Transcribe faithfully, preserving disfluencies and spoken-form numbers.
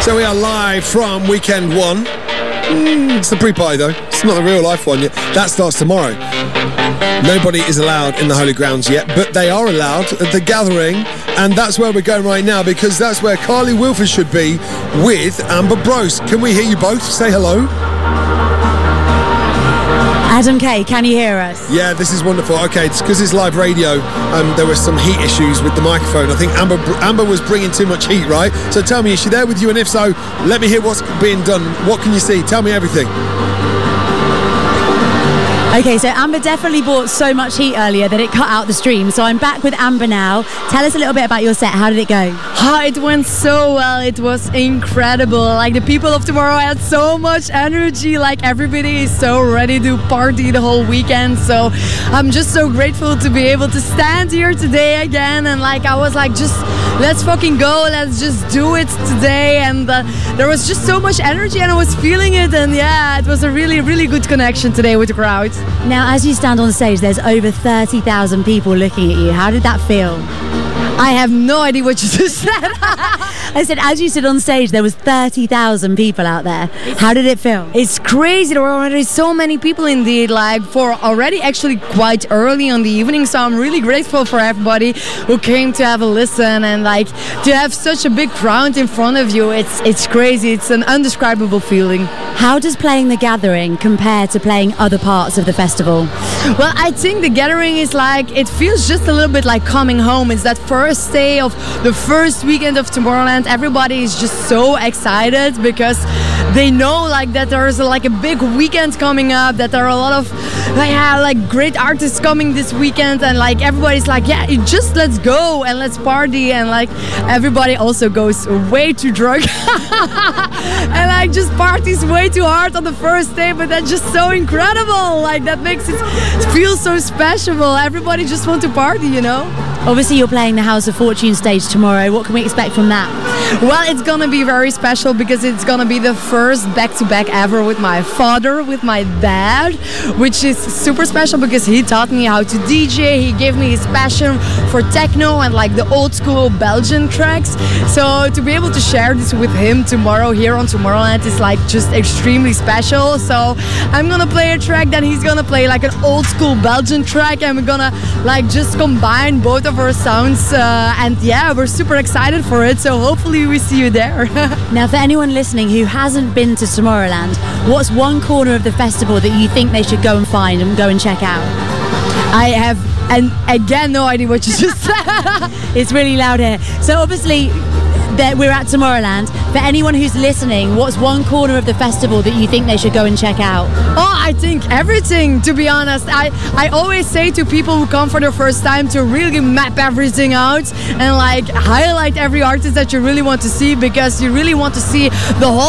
So we are live from Weekend One. Mm, it's the pre-party though. It's not the real life one yet. That starts tomorrow. Nobody is allowed in the Holy Grounds yet, but they are allowed at the Gathering, and that's where we're going right now because that's where Carly Wilford should be with Amber Brose. Can we hear you both? Say hello. Adam Kay, can you hear us? Yeah, this is wonderful. Okay, it's because it's live radio. Um, there were some heat issues with the microphone. I think Amber Amber was bringing too much heat, right? So tell me, is she there with you? And if so, let me hear what's being done. What can you see? Tell me everything. Okay, so Amber definitely brought so much heat earlier that it cut out the stream. So I'm back with Amber now. Tell us a little bit about your set. How did it go? Oh, it went so well. It was incredible. Like, the people of tomorrow had so much energy. Like, everybody is so ready to party the whole weekend. So I'm just so grateful to be able to stand here today again. And like, I was like, just let's fucking go. Let's just do it today. And uh, there was just so much energy and I was feeling it. And yeah, it was a really, really good connection today with the crowd. Now, as you stand on stage, there's over thirty thousand people looking at you. How did that feel? I have no idea what you just said. I said, as you stood on stage, there was thirty thousand people out there. How did it feel? It's crazy. There were already so many people indeed, like for already actually quite early on the evening. So I'm really grateful for everybody who came to have a listen and like to have such a big crowd in front of you. It's it's crazy. It's an indescribable feeling. How does playing the Gathering compare to playing other parts of the festival? Well, I think the Gathering is like, it feels just a little bit like coming home. It's that first day of the first weekend of Tomorrowland. Everybody is just so excited because they know like that there's like a big weekend coming up, that there are a lot of like, yeah, like great artists coming this weekend, and like everybody's like, yeah, just let's go and let's party, and like everybody also goes way too drunk and like just parties way too hard on the first day, but that's just so incredible. Like that makes it feel so special. Everybody just wants to party, you know. Obviously, you're playing the House of Fortune stage tomorrow. What can we expect from that? Well, it's gonna be very special because it's gonna be the first back-to-back ever with my father, with my dad, which is super special because he taught me how to D J. He gave me his passion for techno and like the old school Belgian tracks. So to be able to share this with him tomorrow here on Tomorrowland is like just extremely special. So I'm gonna play a track that he's gonna play, like an old school Belgian track, and we're gonna like just combine both of our sounds, uh, and yeah, we're super excited for it. So hopefully we see you there. Now, for anyone listening who hasn't been to Tomorrowland, what's one corner of the festival that you think they should go and find and go and check out? I have, and again, no idea what you just said. It's really loud here. So obviously that we're at Tomorrowland. For anyone who's listening, what's one corner of the festival that you think they should go and check out? Oh, I think everything, to be honest. I, I always say to people who come for the first time to really map everything out and like highlight every artist that you really want to see, because you really want to see the whole